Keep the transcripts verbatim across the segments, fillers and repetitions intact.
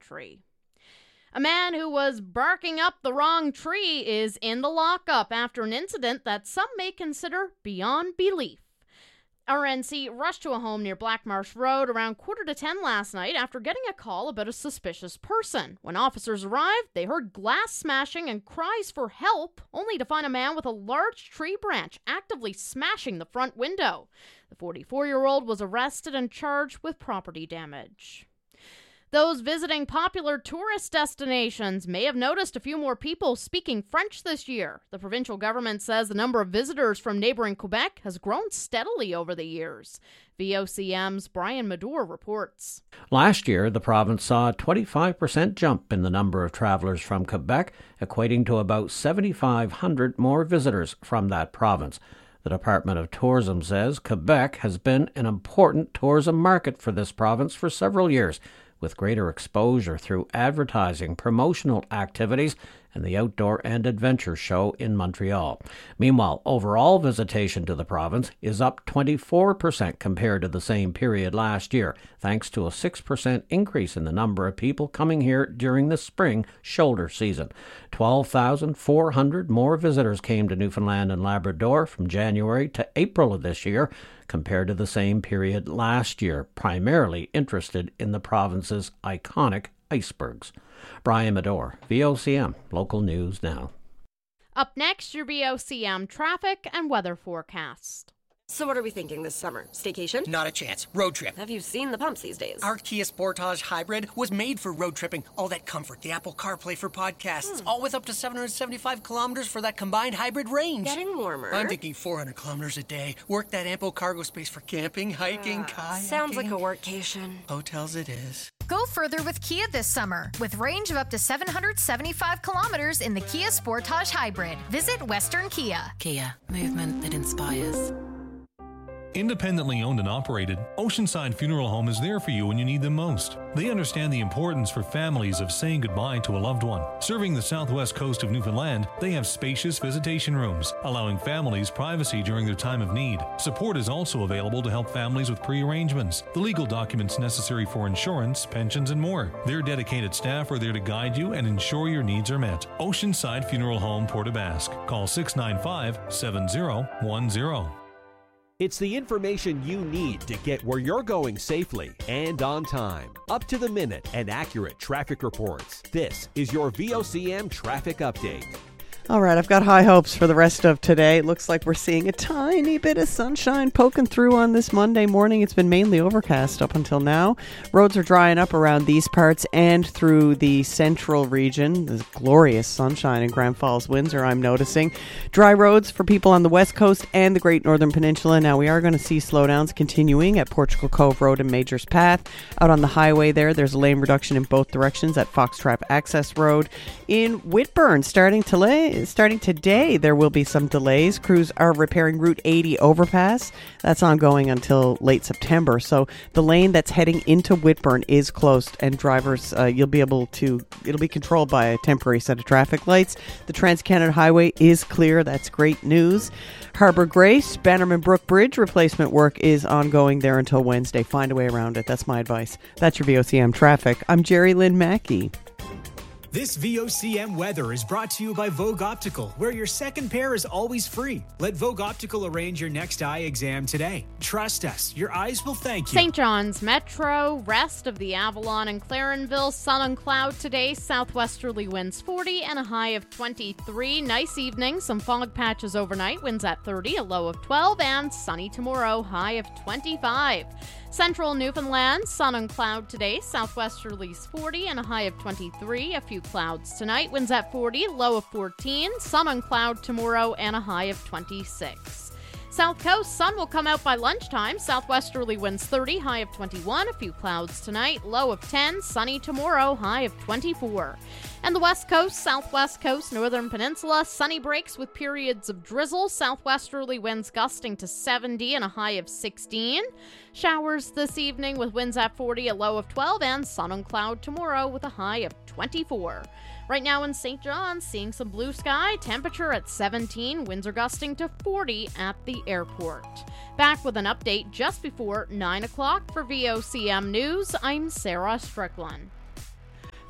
country. A man who was barking up the wrong tree is in the lockup after an incident that some may consider beyond belief. R N C rushed to a home near Blackmarsh Road around quarter to ten last night after getting a call about a suspicious person. When officers arrived, they heard glass smashing and cries for help, only to find a man with a large tree branch actively smashing the front window. The forty-four-year-old was arrested and charged with property damage. Those visiting popular tourist destinations may have noticed a few more people speaking French this year. The provincial government says the number of visitors from neighboring Quebec has grown steadily over the years. V O C M's Brian Madore reports. Last year, the province saw a twenty-five percent jump in the number of travelers from Quebec, equating to about seven thousand five hundred more visitors from that province. The Department of Tourism says Quebec has been an important tourism market for this province for several years, with greater exposure through advertising, promotional activities, and the Outdoor and Adventure Show in Montreal. Meanwhile, overall visitation to the province is up twenty-four percent compared to the same period last year, thanks to a six percent increase in the number of people coming here during the spring shoulder season. twelve thousand four hundred more visitors came to Newfoundland and Labrador from January to April of this year, compared to the same period last year, primarily interested in the province's iconic icebergs. Brian Madore, V O C M, Local News Now. Up next, your V O C M traffic and weather forecast. So what are we thinking this summer? Staycation? Not a chance. Road trip. Have you seen the pumps these days? Our Kia Sportage Hybrid was made for road tripping. All that comfort, the Apple CarPlay for podcasts, hmm. all with up to seven hundred seventy-five kilometers for that combined hybrid range. Getting warmer. I'm thinking four hundred kilometers a day. Work that ample cargo space for camping, hiking, uh, kayaking. Sounds like a workcation. Hotels it is. Go further with Kia this summer with range of up to seven hundred seventy-five kilometers in the Kia Sportage Hybrid. Visit Western Kia. Kia, movement that inspires. Independently owned and operated, Oceanside Funeral Home is there for you when you need them most. They understand the importance for families of saying goodbye to a loved one. Serving the southwest coast of Newfoundland, they have spacious visitation rooms, allowing families privacy during their time of need. Support is also available to help families with pre-arrangements, the legal documents necessary for insurance, pensions, and more. Their dedicated staff are there to guide you and ensure your needs are met. Oceanside Funeral Home, Port aux Basques. Call six nine five, seven zero one zero. It's the information you need to get where you're going safely and on time. Up to the minute and accurate traffic reports. This is your V O C M Traffic Update. All right, I've got high hopes for the rest of today. It looks like we're seeing a tiny bit of sunshine poking through on this Monday morning. It's been mainly overcast up until now. Roads are drying up around these parts and through the central region. There's glorious sunshine in Grand Falls, Windsor, I'm noticing. Dry roads for people on the west coast and the Great Northern Peninsula. Now, we are going to see slowdowns continuing at Portugal Cove Road and Majors Path. Out on the highway there, there's a lane reduction in both directions at Foxtrap Access Road. In Whitburn, starting to lay Starting today, there will be some delays. Crews are repairing Route eighty overpass. That's ongoing until late September. So the lane that's heading into Whitburn is closed, and drivers, uh, you'll be able to, it'll be controlled by a temporary set of traffic lights. The Trans-Canada Highway is clear. That's great news. Harbour Grace, Bannerman Brook Bridge replacement work is ongoing there until Wednesday. Find a way around it. That's my advice. That's your V O C M traffic. I'm Jerry Lynn Mackey. This V O C M weather is brought to you by Vogue Optical, where your second pair is always free. Let Vogue Optical arrange your next eye exam today. Trust us, your eyes will thank you. Saint John's Metro, rest of the Avalon and Clarenville, sun and cloud today, southwesterly winds forty and a high of twenty-three. Nice evening, some fog patches overnight, winds at thirty, a low of twelve, and sunny tomorrow, high of twenty-five. Central Newfoundland, sun and cloud today, southwesterlies forty and a high of twenty-three. A few clouds tonight, winds at forty, low of fourteen. Sun and cloud tomorrow and a high of twenty-six. South Coast, sun will come out by lunchtime. Southwesterly winds thirty, high of twenty-one. A few clouds tonight, low of ten. Sunny tomorrow, high of twenty-four. And the West Coast, Southwest Coast, Northern Peninsula, sunny breaks with periods of drizzle. Southwesterly winds gusting to seventy and a high of sixteen. Showers this evening with winds at forty, a low of twelve, and sun and cloud tomorrow with a high of twenty-four. Right now in Saint John's, seeing some blue sky, temperature at seventeen, winds are gusting to forty at the airport. Back with an update just before nine o'clock for V O C M News, I'm Sarah Strickland.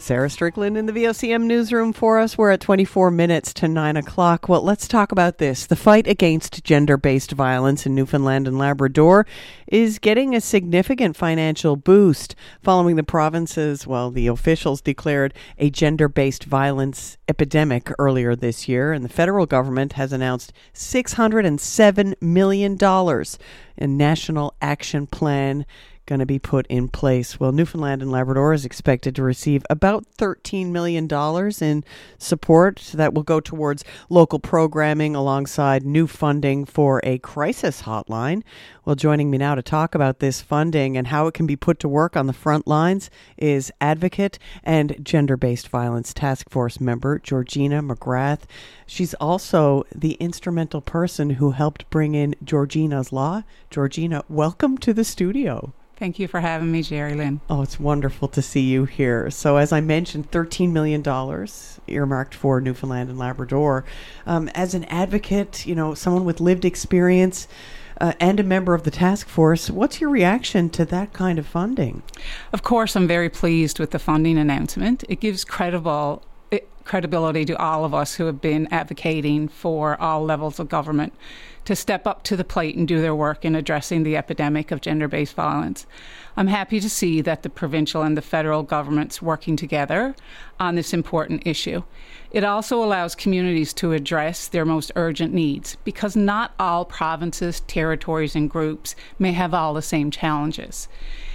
Sarah Strickland in the V O C M newsroom for us. We're at twenty-four minutes to nine o'clock. Well, let's talk about this. The fight against gender-based violence in Newfoundland and Labrador is getting a significant financial boost following the province's, well, the officials declared a gender-based violence epidemic earlier this year, and the federal government has announced six hundred seven million dollars in national action plan going to be put in place. Well, Newfoundland and Labrador is expected to receive about thirteen million dollars in support that will go towards local programming alongside new funding for a crisis hotline. Well, joining me now to talk about this funding and how it can be put to work on the front lines is advocate and gender-based violence task force member Georgina McGrath. She's also the instrumental person who helped bring in Georgina's Law. Georgina, welcome to the studio. Thank you for having me, Jerry Lynn. Oh, it's wonderful to see you here. So as I mentioned, thirteen million dollars earmarked for Newfoundland and Labrador. Um, as an advocate, you know, someone with lived experience uh, and a member of the task force, what's your reaction to that kind of funding? Of course, I'm very pleased with the funding announcement. It gives credible it, credibility to all of us who have been advocating for all levels of government to step up to the plate and do their work in addressing the epidemic of gender-based violence. I'm happy to see that the provincial and the federal governments working together on this important issue. It also allows communities to address their most urgent needs because not all provinces, territories, and groups may have all the same challenges.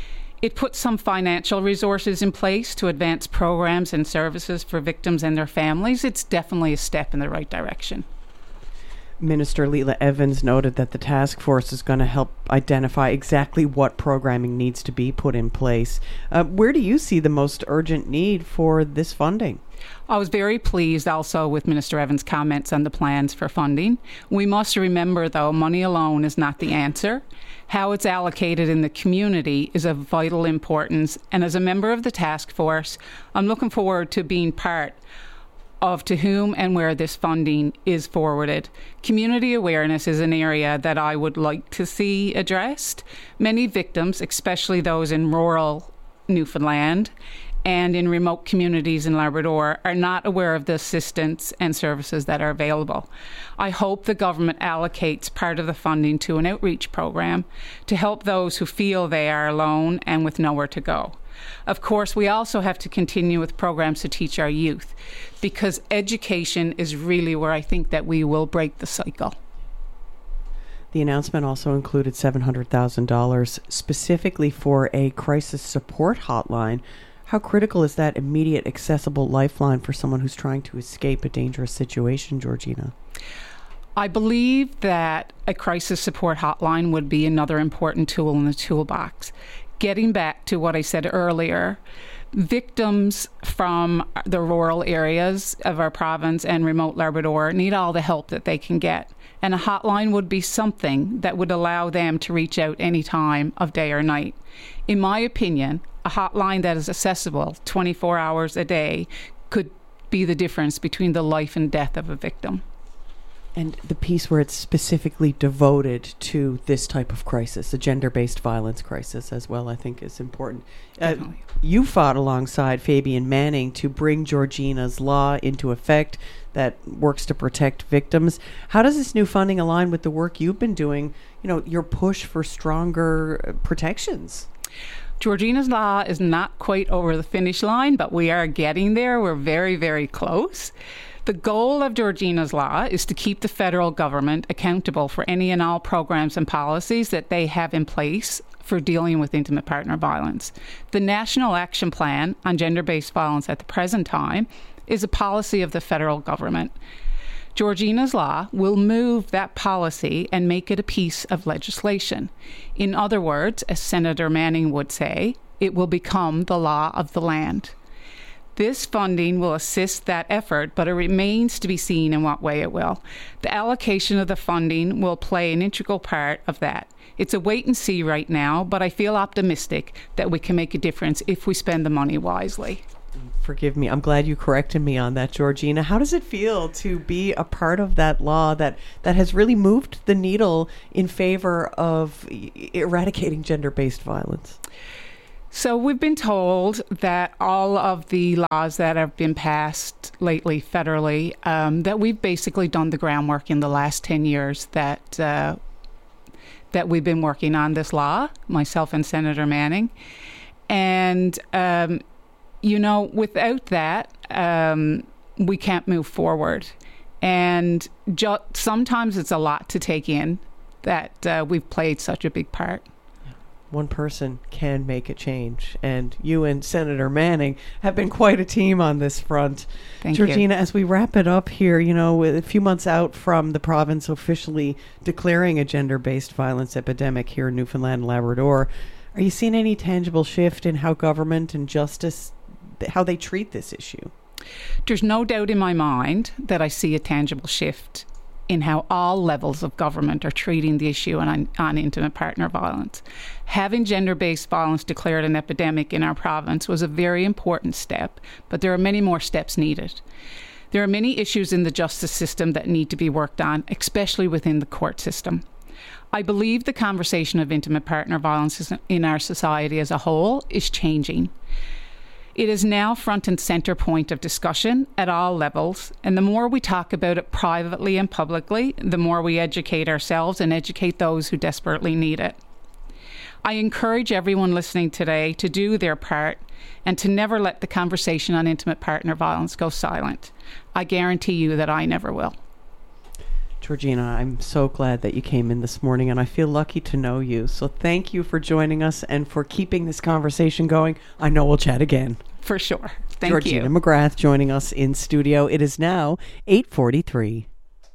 It puts some financial resources in place to advance programs and services for victims and their families. It's definitely a step in the right direction. Minister Leela Evans noted that the task force is going to help identify exactly what programming needs to be put in place. Uh, where do you see the most urgent need for this funding? I was very pleased also with Minister Evans' comments on the plans for funding. We must remember, though, money alone is not the answer. How it's allocated in the community is of vital importance. And as a member of the task force, I'm looking forward to being part of to whom and where this funding is forwarded. Community awareness is an area that I would like to see addressed. Many victims, especially those in rural Newfoundland and in remote communities in Labrador, are not aware of the assistance and services that are available. I hope the government allocates part of the funding to an outreach program to help those who feel they are alone and with nowhere to go. Of course, we also have to continue with programs to teach our youth, because education is really where I think that we will break the cycle. The announcement also included seven hundred thousand dollars specifically for a crisis support hotline. How critical is that immediate, accessible lifeline for someone who's trying to escape a dangerous situation, Georgina? I believe that a crisis support hotline would be another important tool in the toolbox. Getting back to what I said earlier, victims from the rural areas of our province and remote Labrador need all the help that they can get. And a hotline would be something that would allow them to reach out any time of day or night. In my opinion, a hotline that is accessible twenty-four hours a day could be the difference between the life and death of a victim. And the piece where it's specifically devoted to this type of crisis, a gender-based violence crisis as well, I think is important. Uh, you fought alongside Fabian Manning to bring Georgina's Law into effect that works to protect victims. How does this new funding align with the work you've been doing, you know, your push for stronger protections? Georgina's Law is not quite over the finish line, but we are getting there. We're very, very close. The goal of Georgina's Law is to keep the federal government accountable for any and all programs and policies that they have in place for dealing with intimate partner violence. The National Action Plan on Gender-Based Violence at the present time is a policy of the federal government. Georgina's Law will move that policy and make it a piece of legislation. In other words, as Senator Manning would say, it will become the law of the land. This funding will assist that effort, but it remains to be seen in what way it will. The allocation of the funding will play an integral part of that. It's a wait and see right now, but I feel optimistic that we can make a difference if we spend the money wisely. Forgive me. I'm glad you corrected me on that, Georgina. How does it feel to be a part of that law that, that has really moved the needle in favor of eradicating gender-based violence? So we've been told that all of the laws that have been passed lately federally, um, that we've basically done the groundwork in the last ten years that uh, that we've been working on this law, myself and Senator Manning. And, um, you know, without that, um, we can't move forward. And ju- sometimes it's a lot to take in that uh, we've played such a big part. One person can make a change, and you and Senator Manning have been quite a team on this front. Thank Georgina, you. as we wrap it up here, you know, with a few months out from the province officially declaring a gender-based violence epidemic here in Newfoundland and Labrador, are you seeing any tangible shift in how government and justice, how they treat this issue? There's no doubt in my mind that I see a tangible shift in how all levels of government are treating the issue on, on intimate partner violence. Having gender-based violence declared an epidemic in our province was a very important step, but there are many more steps needed. There are many issues in the justice system that need to be worked on, especially within the court system. I believe the conversation of intimate partner violence in our society as a whole is changing. It is now front and center point of discussion at all levels, and the more we talk about it privately and publicly, the more we educate ourselves and educate those who desperately need it. I encourage everyone listening today to do their part and to never let the conversation on intimate partner violence go silent. I guarantee you that I never will. Georgina, I'm so glad that you came in this morning, and I feel lucky to know you. So thank you for joining us and for keeping this conversation going. I know we'll chat again. For sure. Thank Georgina you. McGrath joining us in studio. It is now eight forty-three.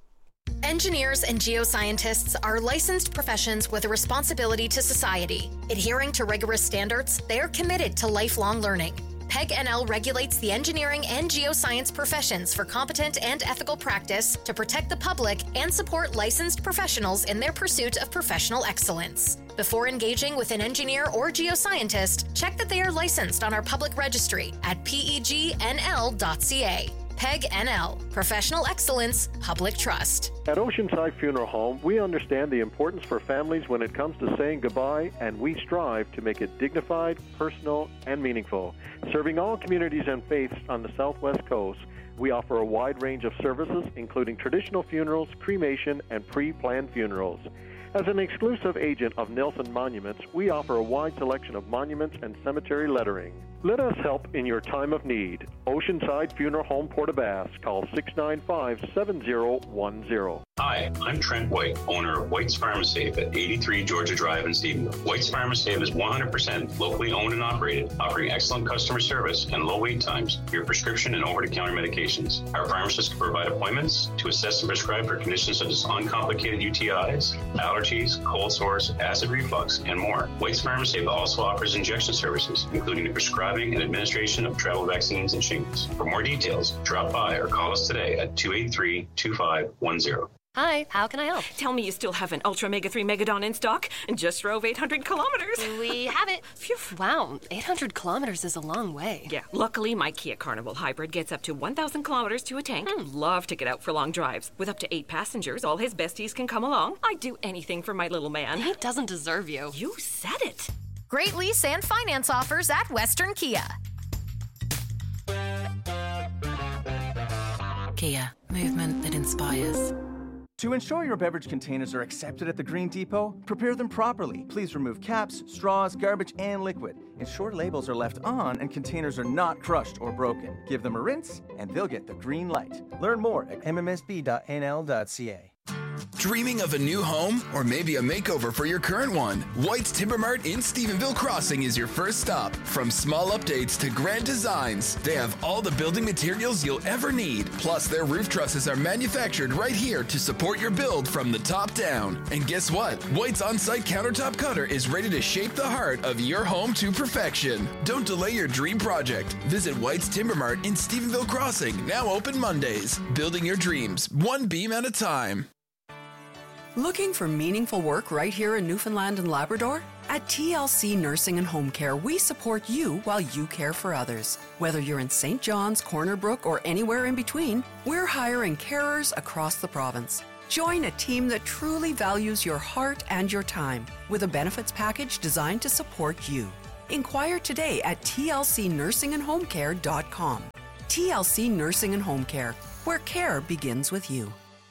Engineers and geoscientists are licensed professions with a responsibility to society. Adhering to rigorous standards, they are committed to lifelong learning. P E G N L regulates the engineering and geoscience professions for competent and ethical practice to protect the public and support licensed professionals in their pursuit of professional excellence. Before engaging with an engineer or geoscientist, check that they are licensed on our public registry at P E G N L dot C A. P E G N L, Professional Excellence, Public Trust. At Oceanside Funeral Home, we understand the importance for families when it comes to saying goodbye, and we strive to make it dignified, personal, and meaningful. Serving all communities and faiths on the Southwest Coast, we offer a wide range of services, including traditional funerals, cremation, and pre-planned funerals. As an exclusive agent of Nelson Monuments, we offer a wide selection of monuments and cemetery lettering. Let us help in your time of need. Oceanside Funeral Home, Port-aux-Basques. Call six nine five, seven zero one zero. Hi, I'm Trent White, owner of White's Pharmasafe at eighty-three Georgia Drive in Stephenville. White's Pharmasafe is one hundred percent locally owned and operated, offering excellent customer service and low wait times for your prescription and over-the-counter medications. Our pharmacists can provide appointments to assess and prescribe for conditions such as uncomplicated U T Is, allergies, cold sores, acid reflux, and more. White's Pharmasafe also offers injection services, including the prescribing and administration of travel vaccines and shingles. For more details, drop by or call us today at two eight three, two five one zero. Hi, how can I help? Tell me you still have an Ultra Mega three Megadon in stock and just drove eight hundred kilometers. We have it. Phew. Wow, eight hundred kilometers is a long way. Yeah, luckily my Kia Carnival Hybrid gets up to one thousand kilometers to a tank. Hmm. Love to get out for long drives. With up to eight passengers, all his besties can come along. I'd do anything for my little man. He doesn't deserve you. You said it. Great lease and finance offers at Western Kia. Kia, movement that inspires. To ensure your beverage containers are accepted at the Green Depot, prepare them properly. Please remove caps, straws, garbage, and liquid. Ensure labels are left on and containers are not crushed or broken. Give them a rinse, and they'll get the green light. Learn more at m m s b dot n l dot c a. Dreaming of a new home or maybe a makeover for your current one? White's Timber Mart in Stephenville Crossing is your first stop. From small updates to grand designs, they have all the building materials you'll ever need. Plus, their roof trusses are manufactured right here to support your build from the top down. And guess what? White's on-site countertop cutter is ready to shape the heart of your home to perfection. Don't delay your dream project. Visit White's Timber Mart in Stephenville Crossing, now open Mondays. Building your dreams, one beam at a time. Looking for meaningful work right here in Newfoundland and Labrador? At T L C Nursing and Home Care, we support you while you care for others. Whether you're in Saint John's, Corner Brook, or anywhere in between, we're hiring carers across the province. Join a team that truly values your heart and your time with a benefits package designed to support you. Inquire today at t l c nursing and home care dot com. T L C Nursing and Home Care, where care begins with you.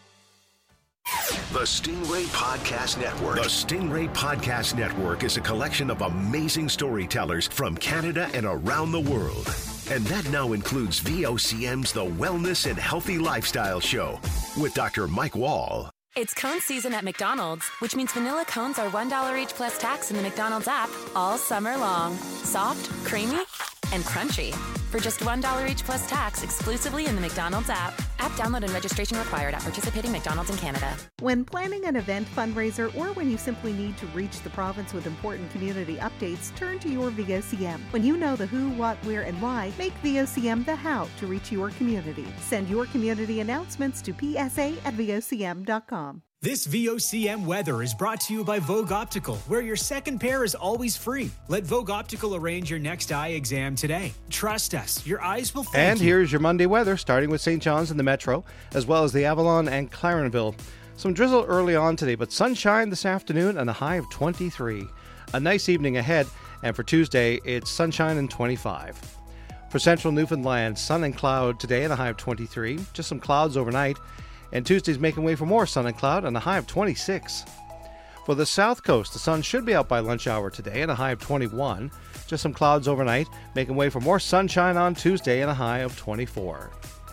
The Stingray Podcast Network. The Stingray Podcast Network is a collection of amazing storytellers from Canada and around the world. And that now includes V O C M's The Wellness and Healthy Lifestyle Show with Doctor Mike Wall. It's cone season at McDonald's, which means vanilla cones are one dollar each plus tax in the McDonald's app all summer long. Soft, creamy, and crunchy. For just one dollar each plus tax exclusively in the McDonald's app. App download and registration required at participating McDonald's in Canada. When planning an event, fundraiser, or when you simply need to reach the province with important community updates, turn to your V O C M. When you know the who, what, where, and why, make V O C M the how to reach your community. Send your community announcements to p s a at v o c m dot com. This V O C M weather is brought to you by Vogue Optical, where your second pair is always free. Let Vogue Optical arrange your next eye exam today. Trust us, your eyes will thank And you. here's your Monday weather, starting with Saint John's in the Metro, as well as the Avalon and Clarenville. Some drizzle early on today, but sunshine this afternoon and a high of twenty-three. A nice evening ahead, and for Tuesday, it's sunshine and twenty-five. For central Newfoundland, sun and cloud today and a high of twenty-three. Just some clouds overnight. And Tuesday's making way for more sun and cloud and a high of twenty-six. For the south coast, the sun should be out by lunch hour today and a high of twenty-one. Just some clouds overnight, making way for more sunshine on Tuesday and a high of twenty-four.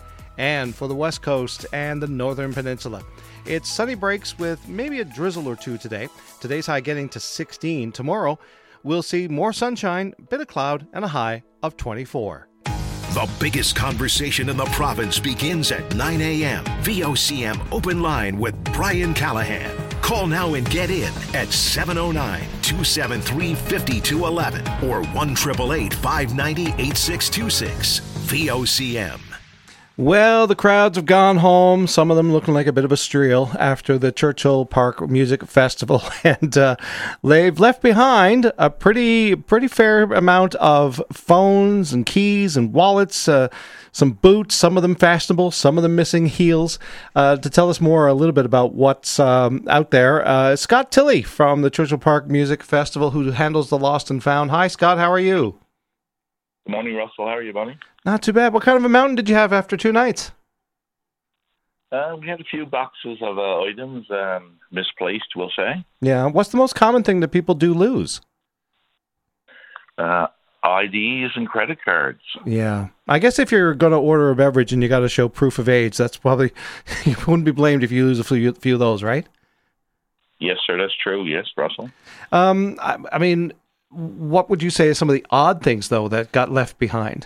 And for the west coast and the northern peninsula, it's sunny breaks with maybe a drizzle or two today. Today's high getting to sixteen. Tomorrow, we'll see more sunshine, a bit of cloud, and a high of twenty-four. The biggest conversation in the province begins at nine a.m. V O C M Open Line with Brian Callahan. Call now and get in at seven oh nine, two seven three, five two one one or one eight eight eight, five nine zero, eight six two six. V O C M. Well, the crowds have gone home, some of them looking like a bit of a streel after the Churchill Park Music Festival, and uh, they've left behind a pretty pretty fair amount of phones and keys and wallets, uh, some boots, some of them fashionable, some of them missing heels. Uh, to tell us more a little bit about what's um, out there, uh, Scott Tilley from the Churchill Park Music Festival, who handles the Lost and Found. Hi, Scott, how are you? Good morning, Russell. How are you, buddy? Not too bad. What kind of a mountain did you have after two nights? Uh, we had a few boxes of uh, items um, misplaced, we'll say. Yeah. What's the most common thing that people do lose? Uh, I Ds and credit cards. Yeah. I guess if you're going to order a beverage and you got to show proof of age, that's probably, you wouldn't be blamed if you lose a few, few of those, right? Yes, sir. That's true. Yes, Russell. Um, I, I mean, what would you say are some of the odd things, though, that got left behind?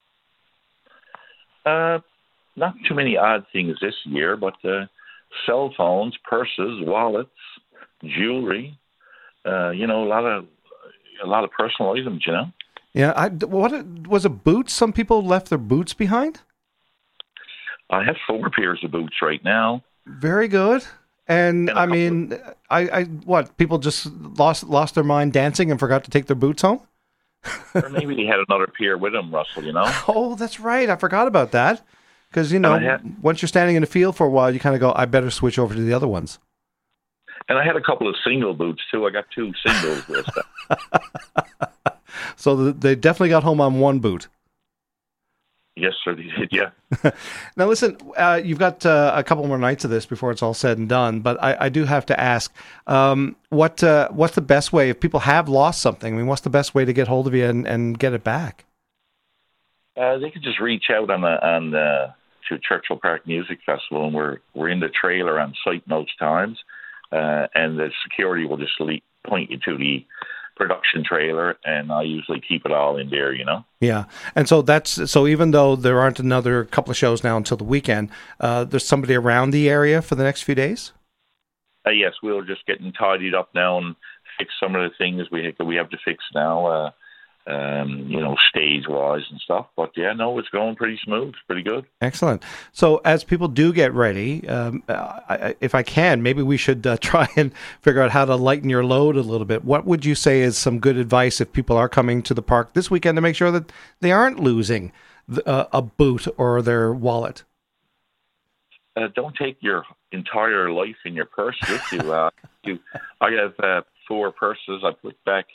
Uh, not too many odd things this year, but uh, cell phones, purses, wallets, jewelry. Uh, you know, a lot of a lot of personal items. You know. Yeah. I, what was it? Boots? Some people left their boots behind. I have four pairs of boots right now. Very good. And, and I mean, of- I, I what people just lost lost their mind dancing and forgot to take their boots home. Or maybe they had another pair with them, Russell, you know? Oh, that's right. I forgot about that. Because, you know, had, once you're standing in the field for a while, you kind of go, I better switch over to the other ones. And I had a couple of single boots, too. I got two singles this time. So they definitely got home on one boot. Yes, sir, they did, yeah. Now, listen, uh, you've got uh, a couple more nights of this before it's all said and done, but I, I do have to ask, um, what uh, what's the best way, if people have lost something, I mean, what's the best way to get hold of you and, and get it back? Uh, they could just reach out on, the, on the, to Churchill Park Music Festival, and we're, we're in the trailer on site most times, uh, and the security will just lead, point you to the production trailer, and I usually keep it all in there, you know. Yeah, and so that's so even though there aren't another couple of shows now until the weekend, uh, there's somebody around the area for the next few days. Uh, yes, we're just getting tidied up now and fix some of the things we we have to fix now, uh, um, you know, stage wise and stuff. But yeah, no, it's going pretty smooth, pretty good. Excellent. So as people do get ready, um, I, if I can, maybe we should uh, try and figure out how to lighten your load a little bit. What would you say is some good advice if people are coming to the park this weekend to make sure that they aren't losing the, uh, a boot or their wallet? Uh, don't take your entire life in your purse with you. Uh, you I have uh, four purses. I put back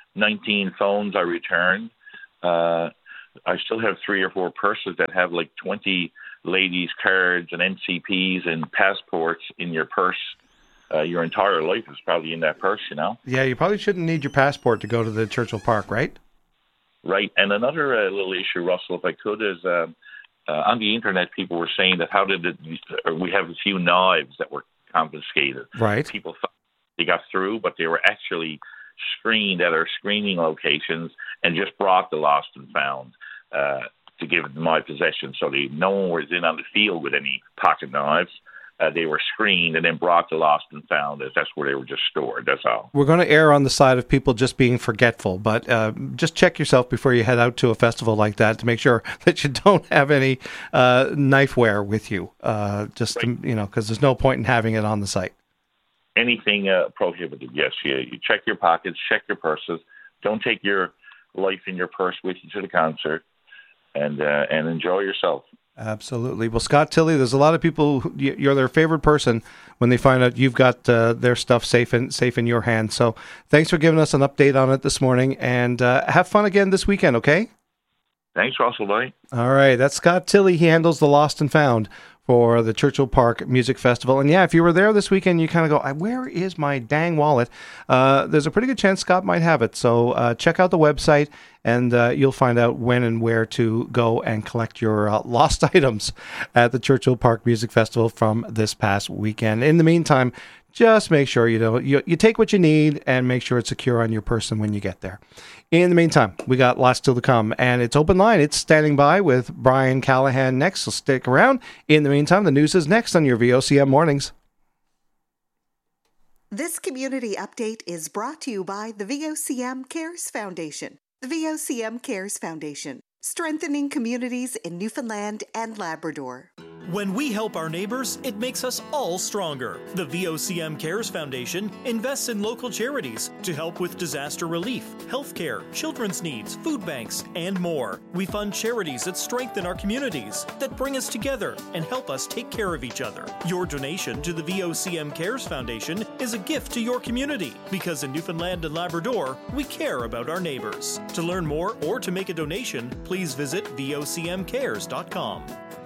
nineteen phones I returned. Uh, I still have three or four purses that have like twenty ladies' cards and N C Ps and passports in your purse. Uh, your entire life is probably in that purse, you know? Yeah, you probably shouldn't need your passport to go to the Churchill Park, right? Right. And another uh, little issue, Russell, if I could, is um, uh, on the internet, people were saying that how did it, or we have a few knives that were confiscated. Right. People thought they got through, but they were actually screened at our screening locations and just brought the lost and found uh, to give it my possession. So they, no one was in on the field with any pocket knives. Uh, they were screened and then brought to lost and found, as that's where they were just stored. That's all. We're going to err on the side of people just being forgetful, but uh, just check yourself before you head out to a festival like that to make sure that you don't have any uh, knifeware with you. Uh, just right. to, you know, because there's no point in having it on the site. Anything uh, prohibited? Yes. You, you check your pockets, check your purses. Don't take your life in your purse with you to the concert, and uh, and enjoy yourself. Absolutely. Well, Scott Tilley, there's a lot of people who, you're their favorite person when they find out you've got uh, their stuff safe in safe in your hands. So thanks for giving us an update on it this morning, and uh, have fun again this weekend, okay? Thanks, Russell. Bye. All right. That's Scott Tilley. He handles the Lost and Found for the Churchill Park Music Festival. And yeah, if you were there this weekend, you kind of go, where is my dang wallet? Uh, there's a pretty good chance Scott might have it. So uh, check out the website, and uh, you'll find out when and where to go and collect your uh, lost items at the Churchill Park Music Festival from this past weekend. In the meantime, just make sure you know you, you take what you need and make sure it's secure on your person when you get there. In the meantime, we got lots still to come, and it's Open Line. It's standing by with Brian Callahan next, so stick around. In the meantime, the news is next on your V O C M Mornings. This community update is brought to you by the V O C M Cares Foundation. The V O C M Cares Foundation, strengthening communities in Newfoundland and Labrador. When we help our neighbors, it makes us all stronger. The V O C M Cares Foundation invests in local charities to help with disaster relief, healthcare, children's needs, food banks, and more. We fund charities that strengthen our communities, that bring us together and help us take care of each other. Your donation to the V O C M Cares Foundation is a gift to your community, because in Newfoundland and Labrador, we care about our neighbors. To learn more or to make a donation, please visit V O C M cares dot com.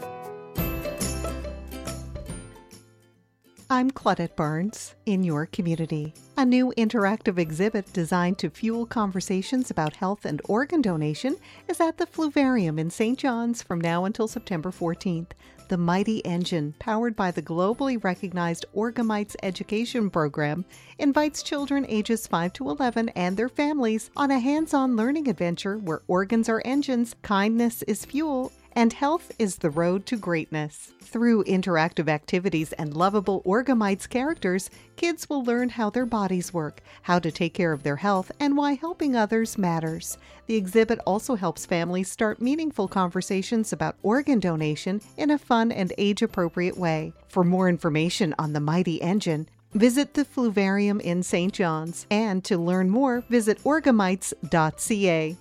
I'm Claudette Barnes, in your community. A new interactive exhibit designed to fuel conversations about health and organ donation is at the Fluvarium in Saint John's from now until September fourteenth. The Mighty Engine, powered by the globally recognized Orgamites Education Program, invites children ages five to eleven and their families on a hands-on learning adventure where organs are engines, kindness is fuel, and health is the road to greatness. Through interactive activities and lovable Orgamites characters, kids will learn how their bodies work, how to take care of their health, and why helping others matters. The exhibit also helps families start meaningful conversations about organ donation in a fun and age-appropriate way. For more information on the Mighty Engine, visit the Fluvarium in Saint John's, and to learn more, visit orgamites dot c a.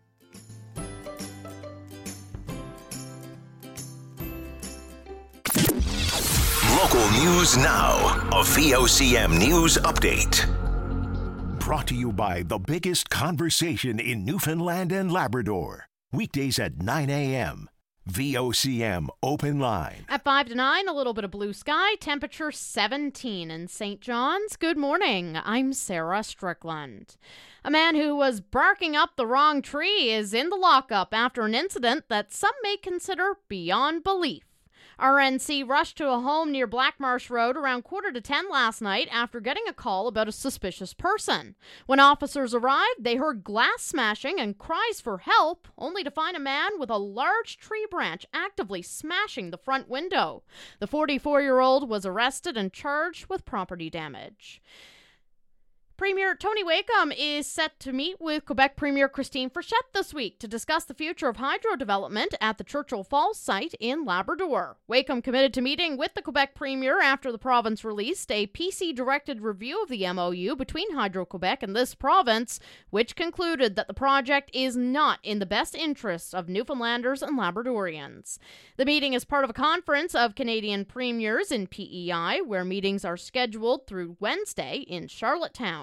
Local news now. A V O C M News Update. Brought to you by the biggest conversation in Newfoundland and Labrador. Weekdays at nine a.m. V O C M Open Line. At five to nine, a little bit of blue sky, temperature seventeen in Saint John's. Good morning. I'm Sarah Strickland. A man who was barking up the wrong tree is in the lockup after an incident that some may consider beyond belief. R N C rushed to a home near Blackmarsh Road around quarter to ten last night after getting a call about a suspicious person. When officers arrived, they heard glass smashing and cries for help, only to find a man with a large tree branch actively smashing the front window. The forty-four-year-old was arrested and charged with property damage. Premier Tony Wakeham is set to meet with Quebec Premier Christine Frechette this week to discuss the future of hydro development at the Churchill Falls site in Labrador. Wakeham committed to meeting with the Quebec Premier after the province released a P C-directed review of the M O U between Hydro-Quebec and this province, which concluded that the project is not in the best interests of Newfoundlanders and Labradorians. The meeting is part of a conference of Canadian premiers in P E I, where meetings are scheduled through Wednesday in Charlottetown.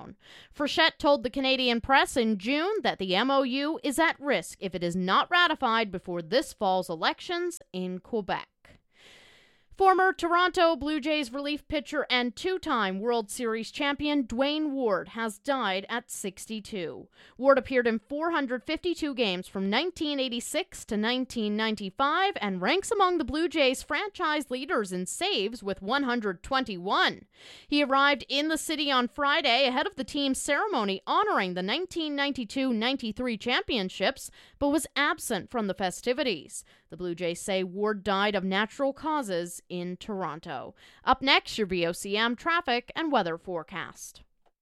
down. Frechette told the Canadian Press in June that the M O U is at risk if it is not ratified before this fall's elections in Quebec. Former Toronto Blue Jays relief pitcher and two-time World Series champion Dwayne Ward has died at sixty-two. Ward appeared in four hundred fifty-two games from nineteen eighty-six to nineteen ninety-five and ranks among the Blue Jays franchise leaders in saves with one hundred twenty-one. He arrived in the city on Friday ahead of the team's ceremony honoring the nineteen ninety-two ninety-three championships, but was absent from the festivities. The Blue Jays say Ward died of natural causes in Toronto. Up next, your V O C M traffic and weather forecast.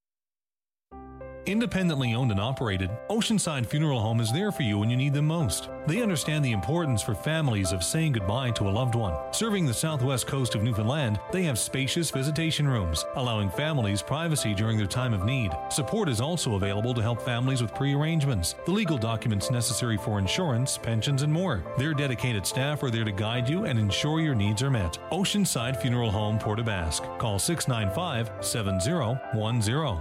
Independently owned and operated, Oceanside Funeral Home is there for you when you need them most. They understand the importance for families of saying goodbye to a loved one. Serving the southwest coast of Newfoundland, they have spacious visitation rooms, allowing families privacy during their time of need. Support is also available to help families with pre-arrangements, the legal documents necessary for insurance, pensions, and more. Their dedicated staff are there to guide you and ensure your needs are met. Oceanside Funeral Home, Port aux Basques. Call six nine five, seven zero one zero.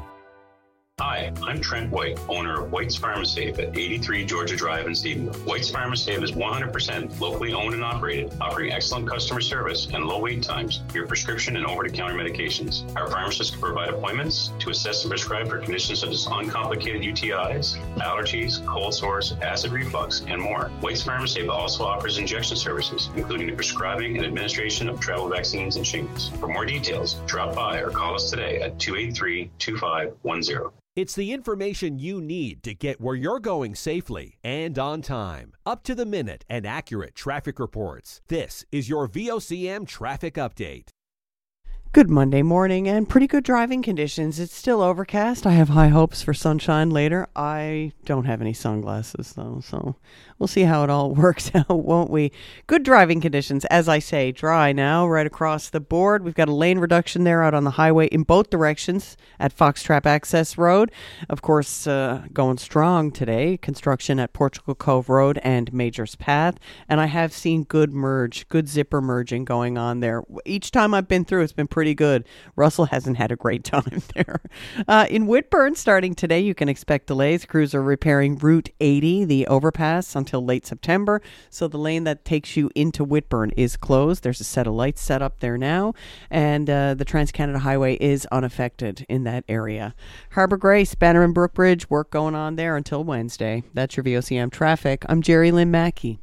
Hi, I'm Trent White, owner of White's Pharmasafe at eighty-three Georgia Drive in Stephenville. White's Pharmasafe is one hundred percent locally owned and operated, offering excellent customer service and low wait times for your prescription and over-the-counter medications. Our pharmacists can provide appointments to assess and prescribe for conditions such as uncomplicated U T Is, allergies, cold sores, acid reflux, and more. White's Pharmasafe also offers injection services, including the prescribing and administration of travel vaccines and shingles. For more details, drop by or call us today at two eight three, two five one zero. It's the information you need to get where you're going safely and on time. Up to the minute and accurate traffic reports. This is your V O C M traffic update. Good Monday morning and pretty good driving conditions. It's still overcast. I have high hopes for sunshine later. I don't have any sunglasses though, so we'll see how it all works out, won't we? Good driving conditions, as I say, dry now right across the board. We've got a lane reduction there out on the highway in both directions at Foxtrap Access Road. Of course, uh, going strong today, construction at Portugal Cove Road and Majors Path. And I have seen good merge, good zipper merging going on there. Each time I've been through, it's been pretty good. Russell hasn't had a great time there. Uh, in Whitburn, starting today, you can expect delays. Crews are repairing Route eighty, the overpass, until late September. So the lane that takes you into Whitburn is closed. There's a set of lights set up there now. And uh, the Trans-Canada Highway is unaffected in that area. Harbour Grace, Banner and Brook Bridge, work going on there until Wednesday. That's your V O C M traffic. I'm Jerry Lynn Mackey.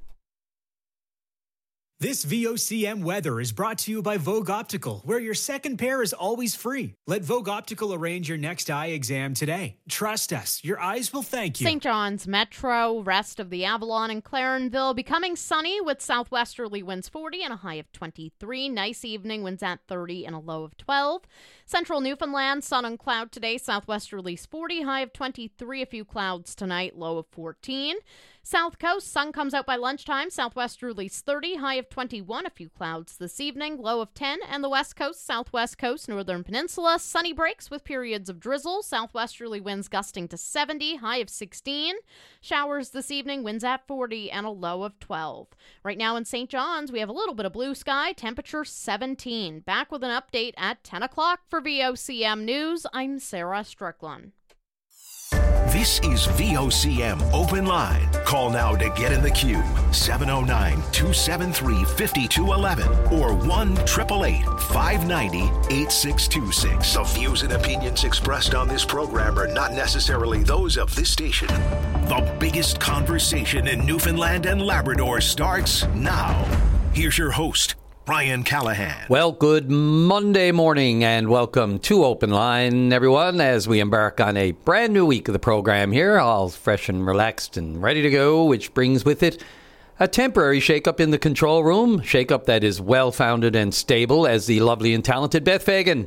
This V O C M weather is brought to you by Vogue Optical, where your second pair is always free. Let Vogue Optical arrange your next eye exam today. Trust us, your eyes will thank you. Saint John's Metro, rest of the Avalon and Clarenville, becoming sunny with southwesterly winds forty and a high of twenty-three. Nice evening, winds at thirty and a low of twelve. Central Newfoundland, sun and cloud today, southwesterlies forty, high of twenty-three. A few clouds tonight, low of fourteen. South Coast, sun comes out by lunchtime, southwesterlies thirty, high of twenty-one, a few clouds this evening, low of ten, and the West Coast, Southwest Coast, Northern Peninsula, sunny breaks with periods of drizzle, southwesterly winds gusting to seventy, high of sixteen, showers this evening, winds at forty, and a low of twelve. Right now in Saint John's, we have a little bit of blue sky, temperature seventeen. Back with an update at ten o'clock for V O C M News, I'm Sarah Strickland. This is V O C M Open Line. Call now to get in the queue. seven oh nine, two seven three, five two one one or one eight eight eight, five nine zero, eight six two six. The views and opinions expressed on this program are not necessarily those of this station. The biggest conversation in Newfoundland and Labrador starts now. Here's your host, Brian Callahan. Well, good Monday morning and welcome to Open Line, everyone, as we embark on a brand new week of the program here, all fresh and relaxed and ready to go, which brings with it a temporary shake-up in the control room, shake-up that is well-founded and stable, as the lovely and talented Beth Fagan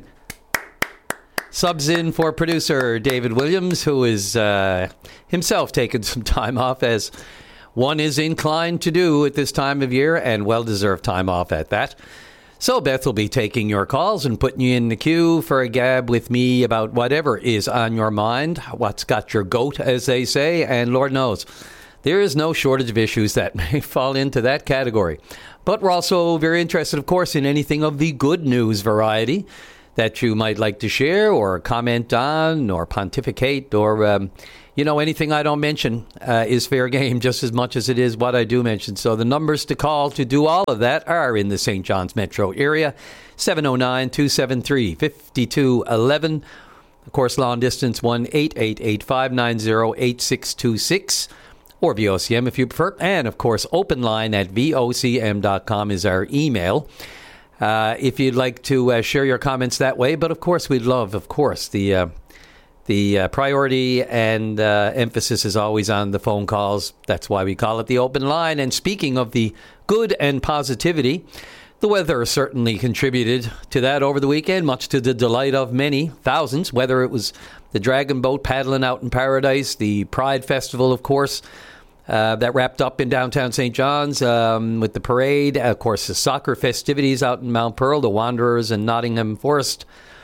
subs in for producer David Williams, who is uh, himself taking some time off, as one is inclined to do at this time of year, and well-deserved time off at that. So Beth will be taking your calls and putting you in the queue for a gab with me about whatever is on your mind, what's got your goat, as they say, and Lord knows, there is no shortage of issues that may fall into that category. But we're also very interested, of course, in anything of the good news variety. that you might like to share or comment on or pontificate or, um, you know, anything I don't mention uh, is fair game just as much as it is what I do mention. So the numbers to call to do all of that are in the Saint John's metro area, seven oh nine, two seven three, five two one one. Of course, long distance, one eight eight eight, five nine zero, eight six two six. Or V O C M if you prefer. And, of course, open line at V O C M dot com is our email. Uh, if you'd like to uh, share your comments that way. But, of course, we'd love, of course, the uh, the uh, priority and uh, emphasis is always on the phone calls. That's why we call it the open line. And speaking of the good and positivity, the weather certainly contributed to that over the weekend, much to the delight of many, thousands, whether it was the Dragon Boat paddling out in Paradise, the Pride Festival, of course, uh, that wrapped up in downtown Saint John's um, with the parade. Of course, the soccer festivities out in Mount Pearl, the Wanderers and Nottingham Forest.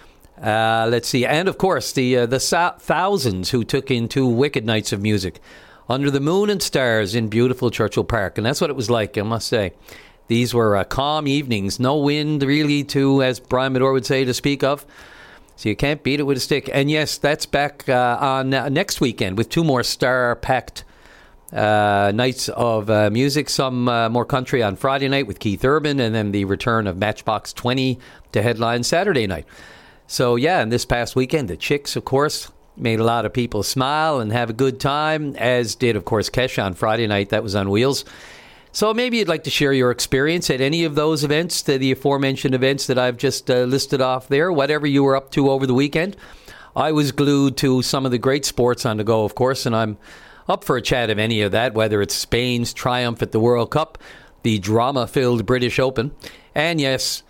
Uh, let's see. And, of course, the uh, the sa- thousands who took in two wicked nights of music under the moon and stars in beautiful Churchill Park. And that's what it was like, I must say. These were uh, calm evenings. No wind, really, to, as Brian Medore would say, to speak of. So you can't beat it with a stick. And, yes, that's back uh, on uh, next weekend with two more star-packed uh, nights of uh, music. Some uh, more country on Friday night with Keith Urban, and then the return of Matchbox twenty to headline Saturday night. So, yeah, and this past weekend, the Chicks, of course, made a lot of people smile and have a good time, as did, of course, Kesha on Friday night. That was on Wheels. So maybe you'd like to share your experience at any of those events, the, the aforementioned events that I've just uh, listed off there, whatever you were up to over the weekend. I was glued to some of the great sports on the go, of course, and I'm up for a chat of any of that, whether it's Spain's triumph at the World Cup, the drama-filled British Open, and yes,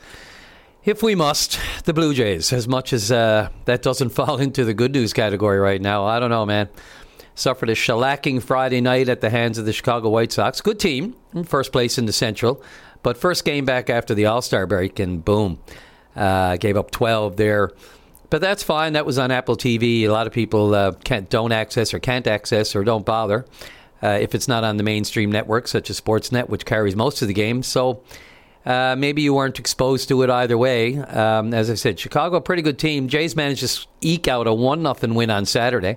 if we must, the Blue Jays, as much as uh, that doesn't fall into the good news category right now. I don't know, man. Suffered a shellacking Friday night at the hands of the Chicago White Sox. Good team, in first place in the Central. But first game back after the All-Star break, and boom, uh, gave up twelve there. But that's fine. That was on Apple T V. A lot of people uh, can't, don't access or can't access or don't bother uh, if it's not on the mainstream network, such as Sportsnet, which carries most of the games. So uh, maybe you weren't exposed to it either way. Um, as I said, Chicago, a pretty good team. Jays managed to eke out a one nothing win on Saturday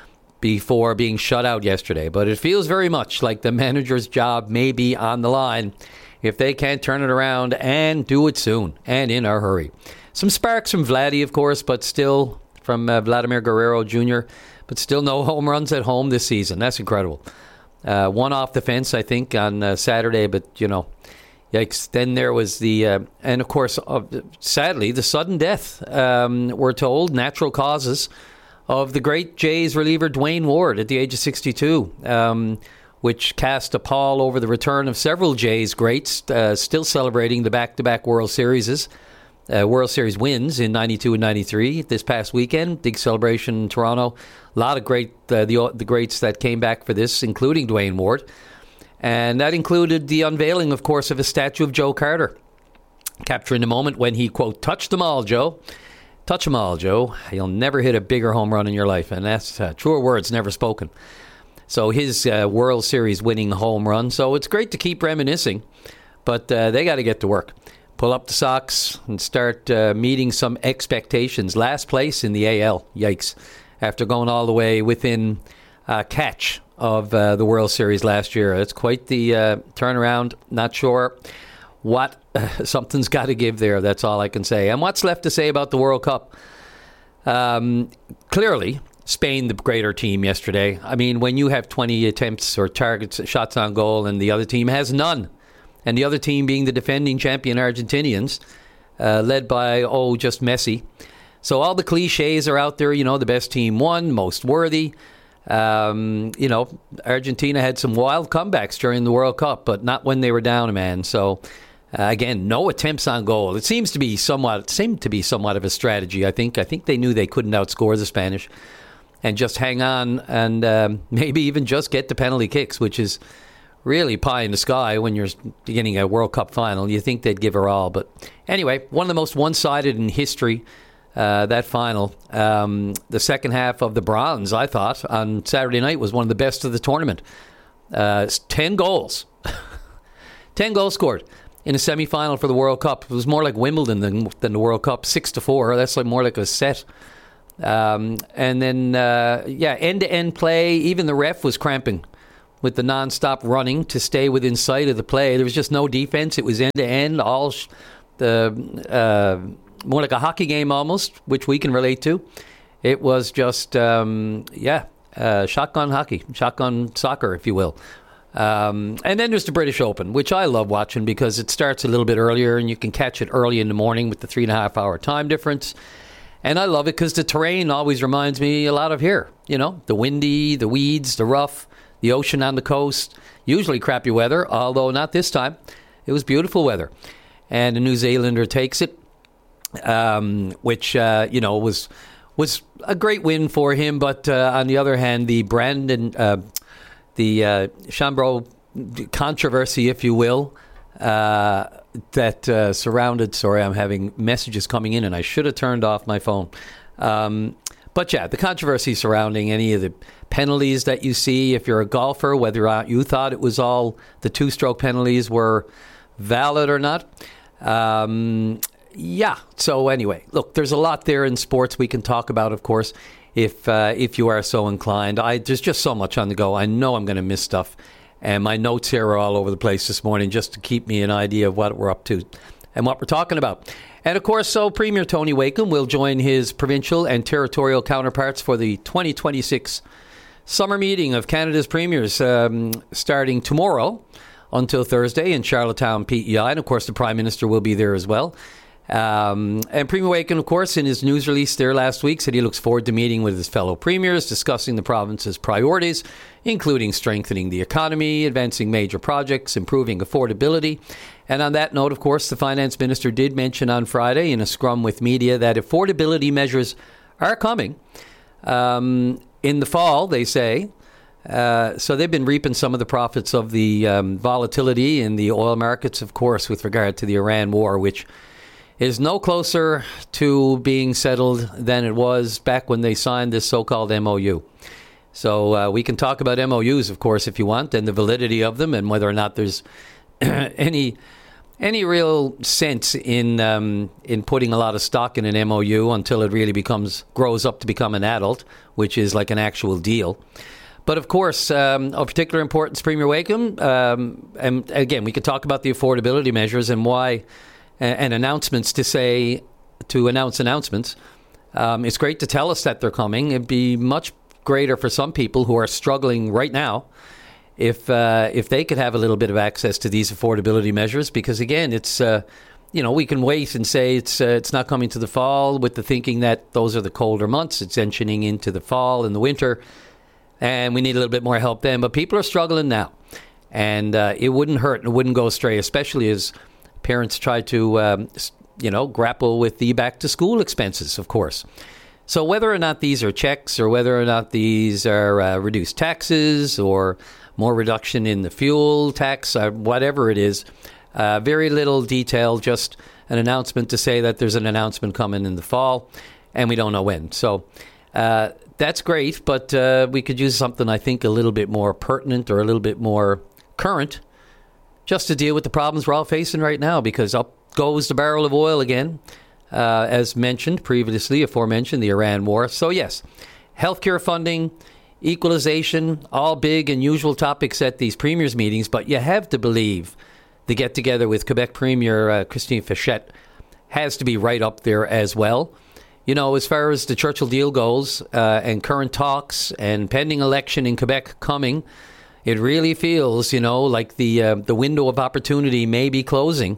before being shut out yesterday. But it feels very much like the manager's job may be on the line if they can't turn it around and do it soon and in a hurry. Some sparks from Vladdy, of course, but still from uh, Vladimir Guerrero Junior, but still no home runs at home this season. That's incredible. Uh, one off the fence, I think, on uh, Saturday, but, you know, yikes. Then there was the, uh, and of course, uh, sadly, the sudden death, um, we're told, natural causes, of the great Jays reliever Dwayne Ward at the age of sixty-two, um, which cast a pall over the return of several Jays greats, uh, still celebrating the back-to-back World Series, uh, World Series wins in ninety-two and ninety-three this past weekend. Big celebration in Toronto. A lot of great uh, the the greats that came back for this, including Dwayne Ward. And that included the unveiling, of course, of a statue of Joe Carter, capturing the moment when he, quote, touched them all, Joe. Touch them all, Joe. You'll never hit a bigger home run in your life. And that's uh, truer words never spoken. So his uh, World Series winning home run. So it's great to keep reminiscing, but uh, they got to get to work. Pull up the socks and start uh, meeting some expectations. Last place in the A L. Yikes. After going all the way within uh, catch of uh, the World Series last year. It's quite the uh, turnaround. Not sure what uh, something's got to give there. That's all I can say. And what's left to say about the World Cup? Um, clearly, Spain, the greater team yesterday. I mean, when you have twenty attempts or targets, shots on goal, and the other team has none, and the other team being the defending champion Argentinians, uh, led by, oh, just Messi. So all the cliches are out there. You know, the best team won, most worthy. Um, you know, Argentina had some wild comebacks during the World Cup, but not when they were down a man. So, uh, again, no attempts on goal. It seems to be somewhat, it seemed to be somewhat of a strategy. I think. I think they knew they couldn't outscore the Spanish, and just hang on and um, maybe even just get the penalty kicks, which is really pie in the sky when you're beginning a World Cup final. You think they'd give her all, but anyway, one of the most one-sided in history. Uh, that final, um, the second half of the bronze, I thought, on Saturday night was one of the best of the tournament. Uh, ten goals. ten goals scored. in a semi-final for the World Cup. It was more like Wimbledon than than the World Cup, six to four. That's like more like a set. Um, and then, uh, yeah, end-to-end play. Even the ref was cramping with the non-stop running to stay within sight of the play. There was just no defense. It was end-to-end, all sh- the uh, more like a hockey game almost, which we can relate to. It was just, um, yeah, uh, shotgun hockey, shotgun soccer, if you will. Um, and then there's the British Open, which I love watching because it starts a little bit earlier and you can catch it early in the morning with the three and a half hour time difference. And I love it because the terrain always reminds me a lot of here. You know, the windy, the weeds, the rough, the ocean on the coast. Usually crappy weather, although not this time. It was beautiful weather. And the New Zealander takes it, um, which, uh, you know, was was a great win for him. But uh, on the other hand, the Brandon... Uh, The uh, Chambreau controversy, if you will, uh, that uh, surrounded... Sorry, I'm having messages coming in, and I should have turned off my phone. Um, but, yeah, the controversy surrounding any of the penalties that you see, if you're a golfer, whether or not you thought it was all the two-stroke penalties were valid or not. Um, yeah, so anyway, look, there's a lot there in sports we can talk about, of course, if uh, if you are so inclined. I There's just so much on the go. I know I'm going to miss stuff. And my notes here are all over the place this morning just to keep me an idea of what we're up to and what we're talking about. And, of course, so Premier Tony Wakeham will join his provincial and territorial counterparts for the twenty twenty-six summer meeting of Canada's premiers um, starting tomorrow until Thursday in Charlottetown, P E I. And, of course, the Prime Minister will be there as well. Um, and Premier Wakeham, of course, in his news release there last week, said he looks forward to meeting with his fellow premiers, discussing the province's priorities, including strengthening the economy, advancing major projects, improving affordability. And on that note, of course, the Finance Minister did mention on Friday in a scrum with media that affordability measures are coming um, in the fall, they say. Uh, so they've been reaping some of the profits of the um, volatility in the oil markets, of course, with regard to the Iran war, which is no closer to being settled than it was back when they signed this so-called M O U. So uh, we can talk about M O Us, of course, if you want, and the validity of them and whether or not there's any any real sense in um, in putting a lot of stock in an M O U until it really becomes grows up to become an adult, which is like an actual deal. But, of course, um, of particular importance, Premier Wakeham, um, and again, we could talk about the affordability measures and why... and announcements to say, to announce announcements. Um, it's great to tell us that they're coming. It'd be much greater for some people who are struggling right now if uh, if they could have a little bit of access to these affordability measures. Because, again, it's, uh, you know, we can wait and say it's uh, it's not coming to the fall with the thinking that those are the colder months. It's entering into the fall and the winter, and we need a little bit more help then. But people are struggling now, and uh, it wouldn't hurt and it wouldn't go astray, especially as parents try to, um, you know, grapple with the back-to-school expenses, of course. So whether or not these are checks or whether or not these are uh, reduced taxes or more reduction in the fuel tax, or whatever it is, uh, very little detail, just an announcement to say that there's an announcement coming in the fall, and we don't know when. So uh, that's great, but uh, we could use something, I think, a little bit more pertinent or a little bit more current, just to deal with the problems we're all facing right now, because up goes the barrel of oil again, uh, as mentioned previously, aforementioned, the Iran war. So, yes, healthcare funding, equalization, all big and usual topics at these premiers' meetings, but you have to believe the get-together with Quebec Premier uh, Christine Fichette has to be right up there as well. You know, as far as the Churchill deal goes, uh, and current talks and pending election in Quebec coming, it really feels, you know, like the uh, the window of opportunity may be closing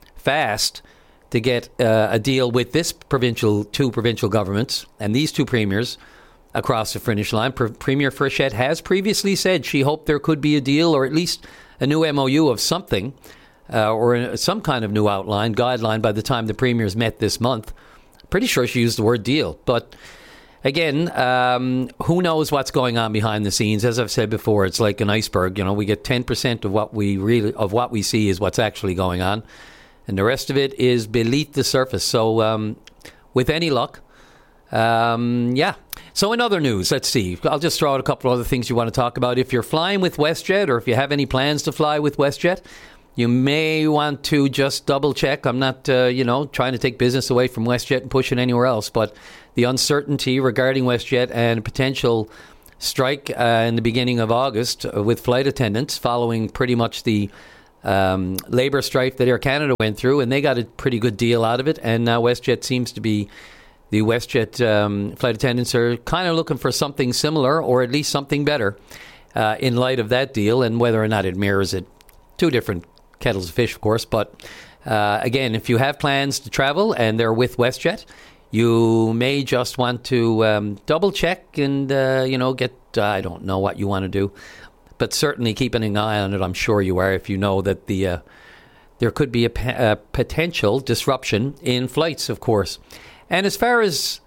fast to get uh, a deal with this provincial, two provincial governments and these two premiers across the finish line. Pre- Premier Fichette has previously said she hoped there could be a deal or at least a new M O U of something uh, or some kind of new outline, guideline by the time the premiers met this month. Pretty sure she used the word deal, but... Again, um, who knows what's going on behind the scenes? As I've said before, it's like an iceberg. You know, we get ten percent of what we really of what we see is what's actually going on, and the rest of it is beneath the surface. So, um, with any luck, um, yeah. So, in other news, let's see. I'll just throw out a couple of other things you want to talk about. If you're flying with WestJet, or if you have any plans to fly with WestJet, You may want to just double check. I'm not, uh, you know, trying to take business away from WestJet and push it anywhere else, but the uncertainty regarding WestJet and potential strike uh, in the beginning of August uh, with flight attendants following pretty much the um, labour strife that Air Canada went through, and they got a pretty good deal out of it. And now WestJet seems to be, the WestJet um, flight attendants are kind of looking for something similar or at least something better uh, in light of that deal, and whether or not it mirrors it. Two different kettles of fish, of course. But uh, again, if you have plans to travel and they're with WestJet, you may just want to um, double check and, uh, you know, get, uh, I don't know what you want to do, but certainly keeping an eye on it, I'm sure you are, if you know that the uh, there could be a, a potential disruption in flights, of course. And as far as,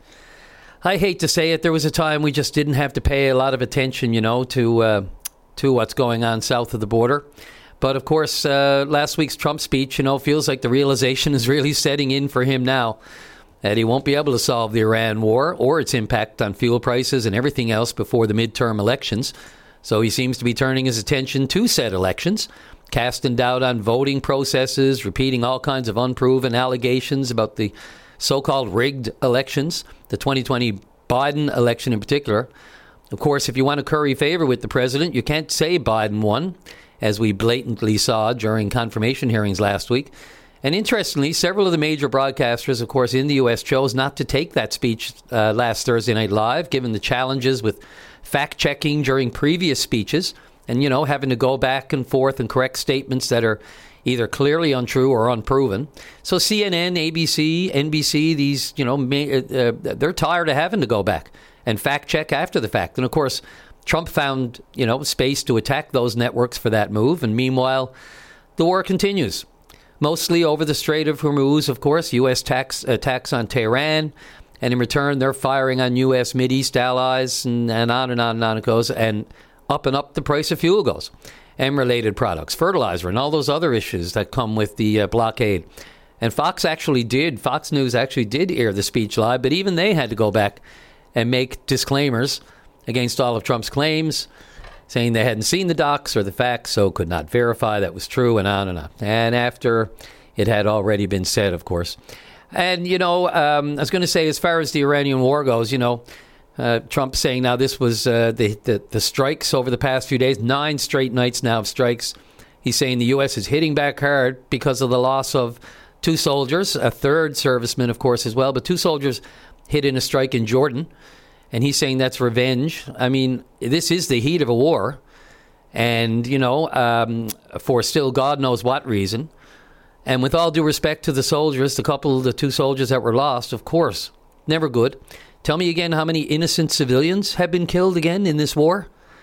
I hate to say it, there was a time we just didn't have to pay a lot of attention, you know, to, uh, to what's going on south of the border. But, of course, uh, last week's Trump speech, you know, feels like the realization is really setting in for him now that he won't be able to solve the Iran war or its impact on fuel prices and everything else before the midterm elections. So he seems to be turning his attention to said elections, casting doubt on voting processes, repeating all kinds of unproven allegations about the so-called rigged elections, the twenty twenty Biden election in particular. Of course, if you want to curry favor with the president, you can't say Biden won, as we blatantly saw during confirmation hearings last week. And interestingly, several of the major broadcasters, of course, in the U S chose not to take that speech uh, last Thursday Night Live, given the challenges with fact-checking during previous speeches and, you know, having to go back and forth and correct statements that are either clearly untrue or unproven. So C N N, A B C, N B C, these, you know, may, uh, they're tired of having to go back and fact-check after the fact. And, of course, Trump found, you know, space to attack those networks for that move. And meanwhile, the war continues. Mostly over the Strait of Hormuz, of course, U S tax, attacks on Tehran. And in return, they're firing on U S Mideast allies, and, and on and on and on it goes. And up and up the price of fuel goes. And related products, fertilizer, and all those other issues that come with the uh, blockade. And Fox actually did, Fox News actually did air the speech live, but even they had to go back and make disclaimers against all of Trump's claims, saying they hadn't seen the docs or the facts, so could not verify that was true, and on and on. And after it had already been said, of course. And, you know, um, I was going to say, as far as the Iranian war goes, you know, uh, Trump saying now this was uh, the, the, the strikes over the past few days, nine straight nights now of strikes. He's saying the U S is hitting back hard because of the loss of two soldiers, a third serviceman, of course, as well, but two soldiers hit in a strike in Jordan. And he's saying that's revenge. I mean, this is the heat of a war. And, you know, um, for still God knows what reason. And with all due respect to the soldiers, the couple, the two soldiers that were lost, of course, never good. Tell me again how many innocent civilians have been killed again in this war?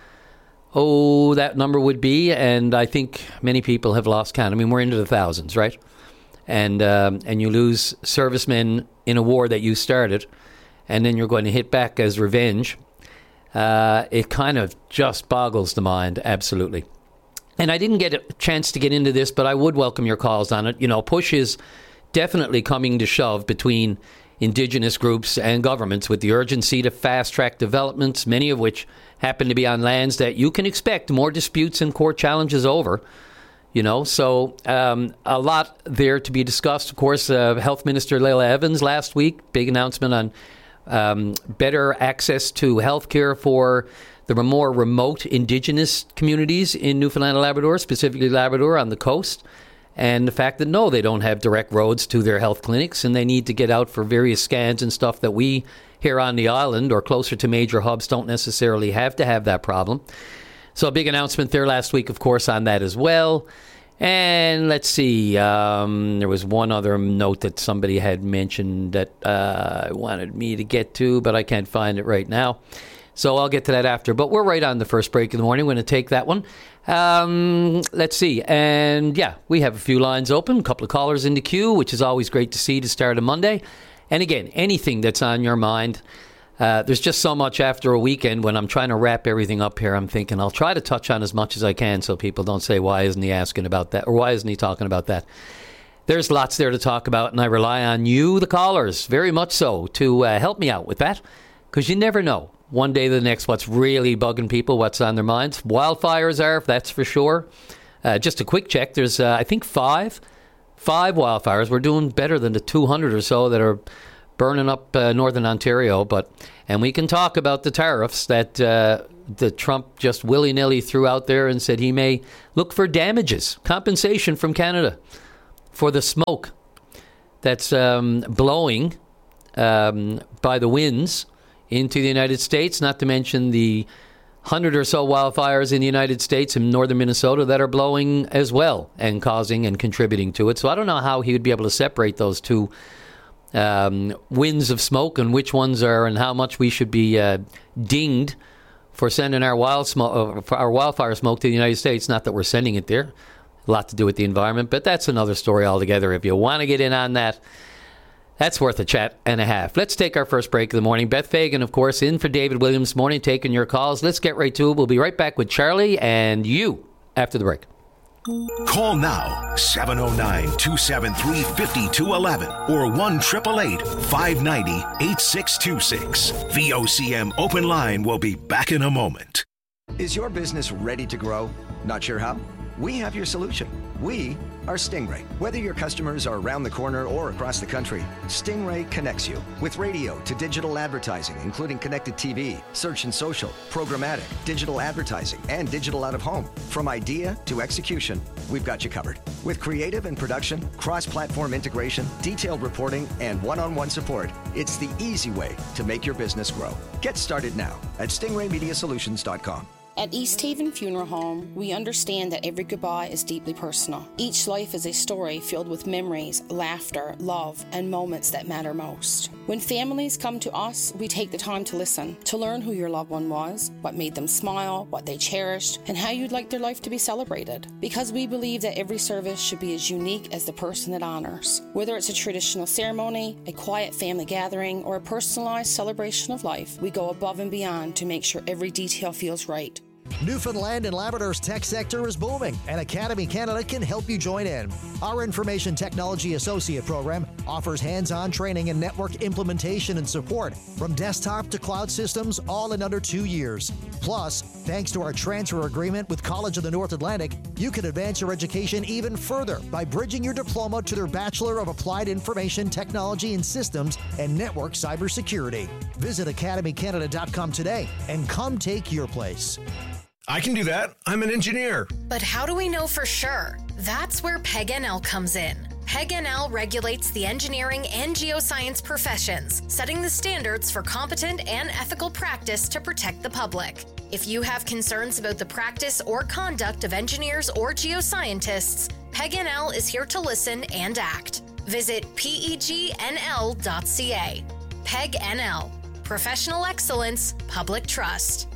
Oh, that number would be, and I think many people have lost count. I mean, we're into the thousands, right? And um, and you lose servicemen in a war that you started, and then you're going to hit back as revenge. Uh, it kind of just boggles the mind, absolutely. And I didn't get a chance to get into this, but I would welcome your calls on it. You know, push is definitely coming to shove between Indigenous groups and governments with the urgency to fast-track developments, many of which happen to be on lands that you can expect more disputes and court challenges over. You know, so um, a lot there to be discussed. Of course, uh, Health Minister Leila Evans last week, big announcement on um, better access to health care for the more remote Indigenous communities in Newfoundland and Labrador, specifically Labrador on the coast. And the fact that, no, they don't have direct roads to their health clinics, and they need to get out for various scans and stuff that we here on the island or closer to major hubs don't necessarily have to have that problem. So a big announcement there last week, of course, on that as well. And let's see, um, there was one other note that somebody had mentioned that uh, wanted me to get to, but I can't find it right now. So I'll get to that after. But we're right on the first break in the morning. We're going to take that one. Um, let's see. And, yeah, we have a few lines open, a couple of callers in the queue, which is always great to see to start a Monday. And, again, anything that's on your mind. Uh, there's just so much after a weekend when I'm trying to wrap everything up here. I'm thinking I'll try to touch on as much as I can so people don't say, why isn't he asking about that? Or why isn't he talking about that? There's lots there to talk about, and I rely on you, the callers, very much so, to uh, help me out with that. Because you never know. One day to the next, what's really bugging people, what's on their minds. Wildfires are, that's for sure. Uh, just a quick check. There's, uh, I think, five, five wildfires. We're doing better than the two hundred or so that are burning up uh, northern Ontario. But and we can talk about the tariffs that uh, the Trump just willy-nilly threw out there and said he may look for damages, compensation from Canada for the smoke that's um, blowing um, by the winds into the United States, not to mention the hundred or so wildfires in the United States and northern Minnesota that are blowing as well and causing and contributing to it. So I don't know how he would be able to separate those two um, winds of smoke and which ones are and how much we should be uh, dinged for sending our wild smoke, uh, our wildfire smoke to the United States. Not that we're sending it there. A lot to do with the environment, but that's another story altogether. If you want to get in on that, that's worth a chat and a half. Let's take our first break of the morning. Beth Fagan, of course, in for David Williams this morning, taking your calls. Let's get right to it. We'll be right back with Charlie and you after the break. Call now, seven oh nine, two seven three, five two one one or one eight eight eight, five nine zero, eight six two six. V O C M Open Line will be back in a moment. Is your business ready to grow? Not sure how? We have your solution. We are Stingray. Whether your customers are around the corner or across the country, Stingray connects you with radio to digital advertising, including connected T V, search and social, programmatic, digital advertising, and digital out of home. From idea to execution, we've got you covered. With creative and production, cross-platform integration, detailed reporting, and one-on-one support, it's the easy way to make your business grow. Get started now at stingray media solutions dot com. At East Haven Funeral Home, we understand that every goodbye is deeply personal. Each life is a story filled with memories, laughter, love, and moments that matter most. When families come to us, we take the time to listen, to learn who your loved one was, what made them smile, what they cherished, and how you'd like their life to be celebrated. Because we believe that every service should be as unique as the person it honors. Whether it's a traditional ceremony, a quiet family gathering, or a personalized celebration of life, we go above and beyond to make sure every detail feels right. Newfoundland and Labrador's tech sector is booming, and Academy Canada can help you join in. Our Information Technology Associate program offers hands-on training and network implementation and support from desktop to cloud systems, all in under two years. Plus, thanks to our transfer agreement with College of the North Atlantic, you can advance your education even further by bridging your diploma to their Bachelor of Applied Information Technology and Systems and Network Cybersecurity. Visit academy canada dot com today and come take your place. I can do that. I'm an engineer. But how do we know for sure? That's where P E G N L comes in. P E G N L regulates the engineering and geoscience professions, setting the standards for competent and ethical practice to protect the public. If you have concerns about the practice or conduct of engineers or geoscientists, P E G N L is here to listen and act. Visit P E G N L dot C A. P E G N L. Professional excellence, public trust.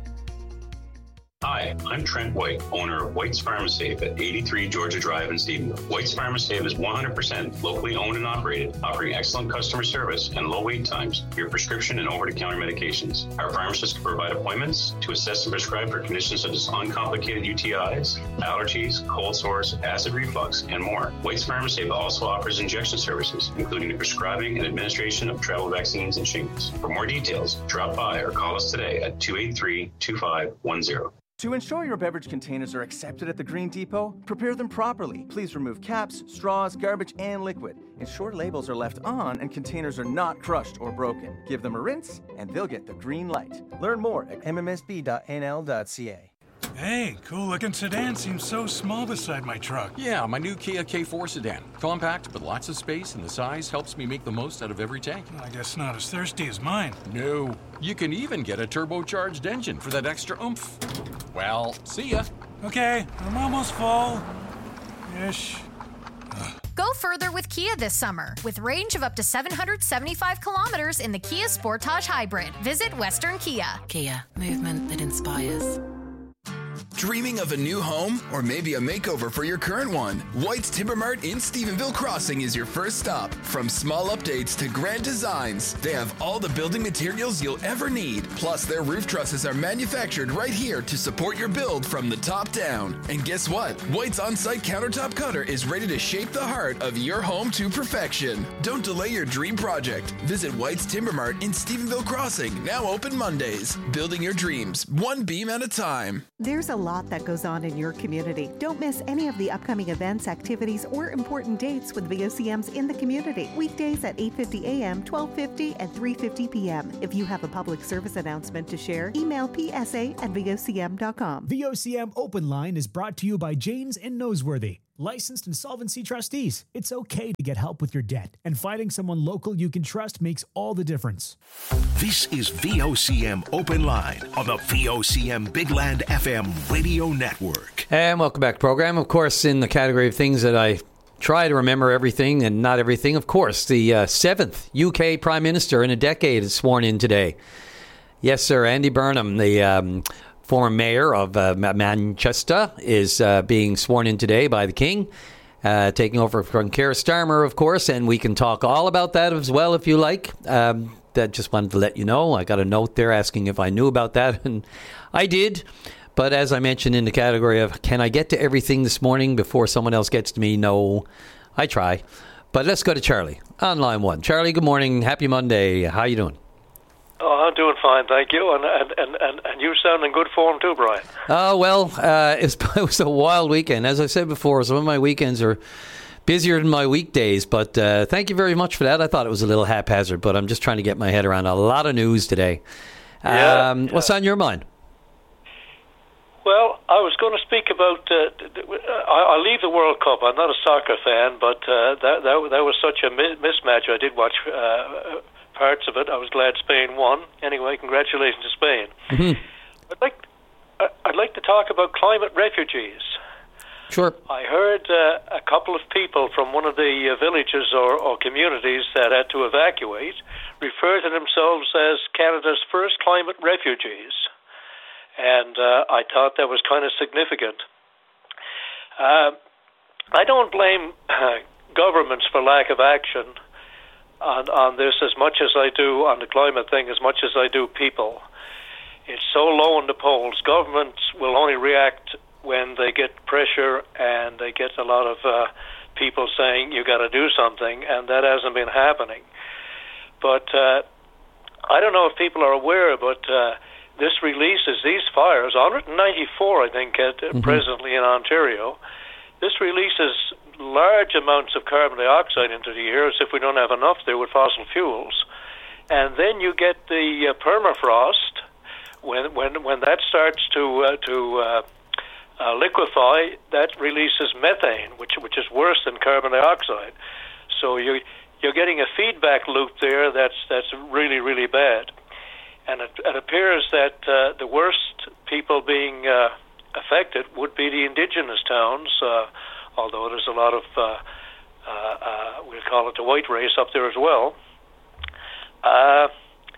Hi, I'm Trent White, owner of White's Pharmasafe at eighty-three Georgia Drive in Stephenville. White's Pharmasafe is one hundred percent locally owned and operated, offering excellent customer service and low wait times for your prescription and over-the-counter medications. Our pharmacists can provide appointments to assess and prescribe for conditions such as uncomplicated U T Is, allergies, cold sores, acid reflux, and more. White's Pharmasafe also offers injection services, including the prescribing and administration of travel vaccines and shingles. For more details, drop by or call us today at two eight three, two five one zero. To ensure your beverage containers are accepted at the Green Depot, prepare them properly. Please remove caps, straws, garbage, and liquid. Ensure labels are left on and containers are not crushed or broken. Give them a rinse, and they'll get the green light. Learn more at m m s b dot n l dot c a. Hey, cool-looking sedan seems so small beside my truck. Yeah, my new Kia K four sedan. Compact, but lots of space, and the size helps me make the most out of every tank. I guess not as thirsty as mine. No. You can even get a turbocharged engine for that extra oomph. Well, see ya. Okay, I'm almost full. Ish. Go further with Kia this summer. With range of up to seven hundred seventy-five kilometers in the Kia Sportage Hybrid. Visit Western Kia. Kia, movement that inspires. Dreaming of a new home or maybe a makeover for your current one? White's Timber Mart in Stephenville Crossing is your first stop. From small updates to grand designs, they have all the building materials you'll ever need. Plus, their roof trusses are manufactured right here to support your build from the top down. And guess what? White's on-site countertop cutter is ready to shape the heart of your home to perfection. Don't delay your dream project. Visit White's Timber Mart in Stephenville Crossing, now open Mondays. Building your dreams, one beam at a time. There's a lot that goes on in your community. Don't miss any of the upcoming events, activities, or important dates with V O C M's In the Community. Weekdays at eight fifty a.m., twelve fifty, and three fifty p.m. If you have a public service announcement to share, email p s a at v o c m dot com. V O C M Open Line is brought to you by Janes and Noseworthy, licensed insolvency trustees. It's okay to get help with your debt, and finding someone local you can trust makes all the difference. This is V O C M Open Line on the V O C M Big Land F M radio network. And welcome back to the program. Of course, in the category of things that I try to remember everything and not everything, of course, the uh, seventh U K Prime Minister in a decade is sworn in today. Yes, sir, Andy Burnham, the um, former mayor of uh, Manchester, is uh, being sworn in today by the King, uh, taking over from Keir Starmer, of course, and we can talk all about that as well if you like. Um, that just wanted to let you know. I got a note there asking if I knew about that, and I did. But as I mentioned in the category of, can I get to everything this morning before someone else gets to me? No, I try. But let's go to Charlie on line one. Charlie, good morning. Happy Monday. How you doing? Oh, I'm doing fine, thank you. And and, and, and, and you sound in good form too, Brian. Oh, well, uh, it was a wild weekend. As I said before, some of my weekends are busier than my weekdays. But uh, thank you very much for that. I thought it was a little haphazard, but I'm just trying to get my head around a lot of news today. Yeah, um, yeah. What's on your mind? Well, I was going to speak about. Uh, I, I leave the World Cup. I'm not a soccer fan, but uh, that, that that was such a mi- mismatch. I did watch uh, parts of it. I was glad Spain won. Anyway, congratulations to Spain. Mm-hmm. I'd like I'd like to talk about climate refugees. Sure. I heard uh, a couple of people from one of the uh, villages or, or communities that had to evacuate refer to themselves as Canada's first climate refugees. And uh, I thought that was kind of significant. Uh, I don't blame uh, governments for lack of action on, on this as much as I do on the climate thing, as much as I do people. It's so low in the polls. Governments will only react when they get pressure and they get a lot of uh, people saying, you got to do something, and that hasn't been happening. But uh, I don't know if people are aware, but... Uh, This releases these fires, one hundred ninety-four, I think, at, mm-hmm. presently in Ontario. This releases large amounts of carbon dioxide into the air, as if we don't have enough there with fossil fuels. And then you get the uh, permafrost. When when when that starts to uh, to uh, uh, liquefy, that releases methane, which which is worse than carbon dioxide. So you you're getting a feedback loop there that's that's really really bad. And it, it appears that uh, the worst people being uh, affected would be the indigenous towns, uh, although there's a lot of, uh, uh, uh, we'll call it the white race up there as well. Uh,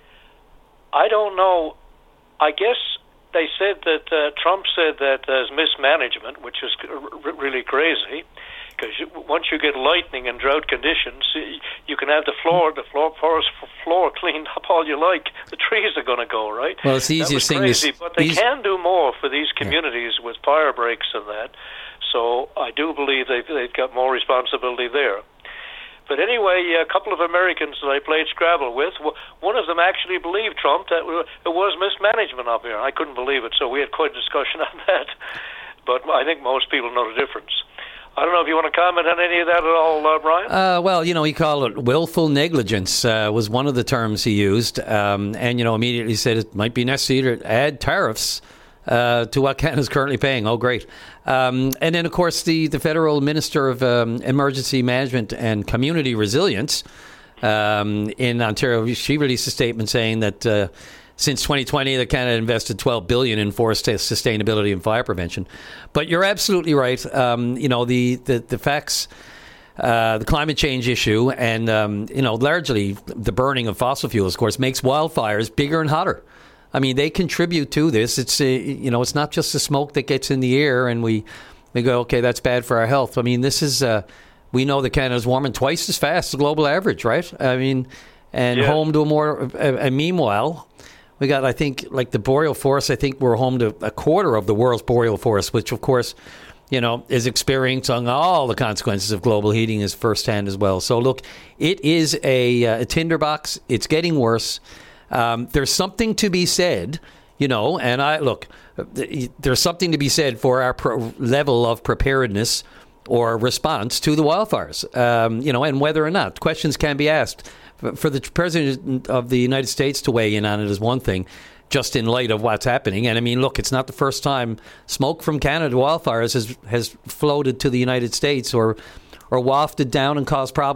I don't know. I guess they said that, uh, Trump said that there's mismanagement, which is r- really crazy. Because once you get lightning and drought conditions, you can have the floor, the floor, forest floor cleaned up all you like. The trees are going to go, right? Well, it's the easiest thing. Crazy, is, but they these... can do more for these communities yeah. with fire breaks and that. So I do believe they've, they've got more responsibility there. But anyway, a couple of Americans that I played Scrabble with, one of them actually believed Trump that it was mismanagement up here. I couldn't believe it, so we had quite a discussion on that. But I think most people know the difference. I don't know if you want to comment on any of that at all, uh, Brian? Uh, well, you know, he called it willful negligence uh, was one of the terms he used. Um, and, you know, immediately said it might be necessary to add tariffs uh, to what Canada's currently paying. Oh, great. Um, and then, of course, the, the Federal Minister of um, Emergency Management and Community Resilience um, in Ontario, she released a statement saying that uh, since twenty twenty, that Canada invested twelve billion dollars in forest sustainability and fire prevention. But you're absolutely right. Um, you know, the, the, the facts, uh, the climate change issue, and, um, you know, largely the burning of fossil fuels, of course, makes wildfires bigger and hotter. I mean, they contribute to this. It's, uh, you know, it's not just the smoke that gets in the air and we, we go, okay, that's bad for our health. I mean, this is, uh, we know that Canada's warming twice as fast as the global average, right? I mean, and yeah. home to a more, uh, and meanwhile, we got, I think, like the boreal forest, I think we're home to a quarter of the world's boreal forest, which, of course, you know, is experiencing all the consequences of global heating is firsthand as well. So, look, it is a, a tinderbox. It's getting worse. Um, there's something to be said, You know, and I look, there's something to be said for our pro- level of preparedness or response to the wildfires, um, you know, and whether or not questions can be asked. For the President of the United States to weigh in on it is one thing, just in light of what's happening. And I mean, look, it's not the first time smoke from Canada wildfires has has floated to the United States or or wafted down and caused problems